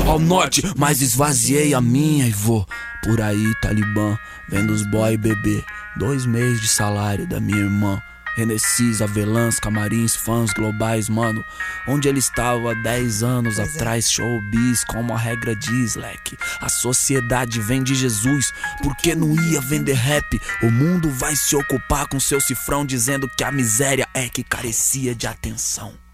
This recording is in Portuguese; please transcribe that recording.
ao norte, mas esvaziei a minha e vou por aí, Talibã, vendo os boy beber 2 meses de salário da minha irmã. Renessis, avelãs, camarins, fãs globais, mano. Onde ele estava há 10 anos atrás, showbiz, como a regra diz, leque. A sociedade vem de Jesus, porque não ia vender rap? O mundo vai se ocupar com seu cifrão, dizendo que a miséria é que carecia de atenção.